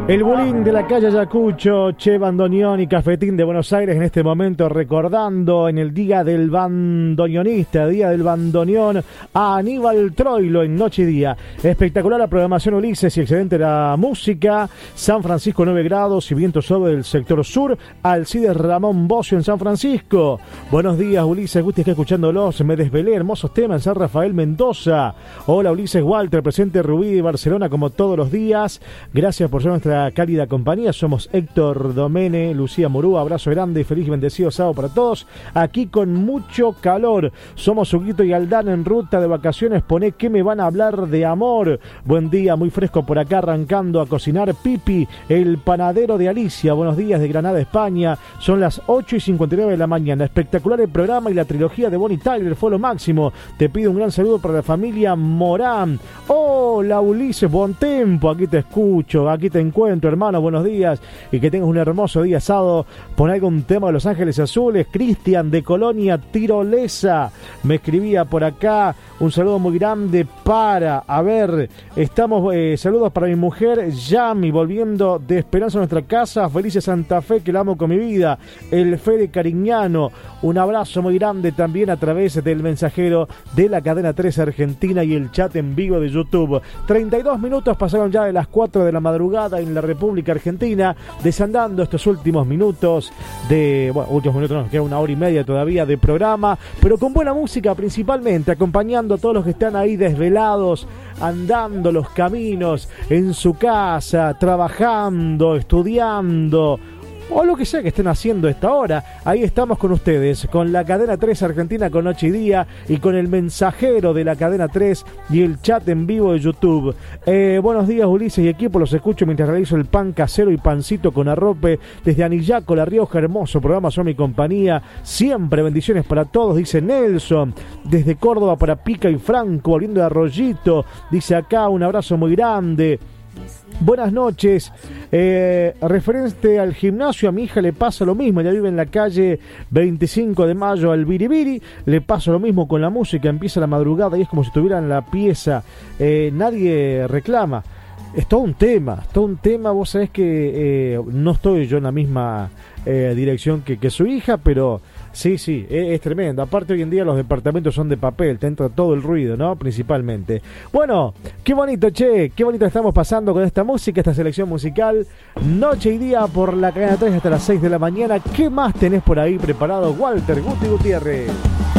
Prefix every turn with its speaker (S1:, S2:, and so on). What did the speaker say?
S1: El bulín de la calle Ayacucho, Che Bandoneón y Cafetín de Buenos Aires en este momento recordando en el Día del Bandoneonista, Día del Bandoneón, a Aníbal Troilo en Noche y Día. Espectacular la programación, Ulises, y excelente la música. San Francisco 9 grados y viento sobre el sector sur. Alcides Ramón Bocio en San Francisco. Buenos días, Ulises, guste que escuchándolos. Me desvelé, hermosos temas en San Rafael Mendoza. Hola, Ulises Walter, presente Rubí de Barcelona como todos los días. Gracias por ser nuestra cálida compañía. Somos Héctor Domene, Lucía Murúa, abrazo grande y feliz y bendecido sábado para todos. Aquí con mucho calor. Somos Huguito y Aldán en ruta de vacaciones. Poné que me van a hablar de amor. Buen día, muy fresco por acá, arrancando a cocinar. Pipi, el panadero de Alicia. Buenos días de Granada, España. Son las 8:59 de la mañana. Espectacular el programa y la trilogía de Bonnie Tyler fue lo máximo. Te pido un gran saludo para la familia Morán. Hola, Ulises, buen tiempo. Aquí te escucho, aquí te encuentro, hermano, buenos días y que tengas un hermoso día sábado. Pon algún tema de Los Ángeles Azules. Cristian de Colonia Tirolesa me escribía por acá. Un saludo muy grande para, saludos para mi mujer Yami, volviendo de Esperanza a nuestra casa. Felices Santa Fe, que la amo con mi vida. El Fede Cariñano, un abrazo muy grande también a través del mensajero de la cadena 3 Argentina y el chat en vivo de YouTube. 32 minutos pasaron ya de las 4 de la madrugada en la República Argentina, desandando estos últimos minutos nos queda una hora y media todavía de programa, pero con buena música principalmente, acompañando a todos los que están ahí desvelados, andando los caminos en su casa, trabajando, estudiando, o lo que sea que estén haciendo a esta hora. Ahí estamos con ustedes, con la cadena 3 Argentina, con Noche y Día, y con el mensajero de la cadena 3 y el chat en vivo de YouTube. Buenos días, Ulises y equipo, los escucho mientras realizo el pan casero y pancito con arrope desde Anillaco, La Rioja. Hermoso programa, son mi compañía siempre, bendiciones para todos, dice Nelson. Desde Córdoba para Pica y Franco, volviendo de Arroyito, dice acá, un abrazo muy grande. Buenas noches. Referente al gimnasio, a mi hija le pasa lo mismo. Ella vive en la calle 25 de Mayo al Biribiri. Le pasa lo mismo con la música. Empieza la madrugada y es como si estuviera en la pieza. Nadie reclama. Es todo un tema. Vos sabés que no estoy yo en la misma dirección que su hija, pero sí, es tremendo. Aparte, hoy en día los departamentos son de papel, te entra todo el ruido, ¿no? Principalmente. Bueno, qué bonito, qué bonito estamos pasando con esta música, esta selección musical. Noche y Día por la cadena 3 hasta las 6 de la mañana. ¿Qué más tenés por ahí preparado, Walter Guti Gutiérrez?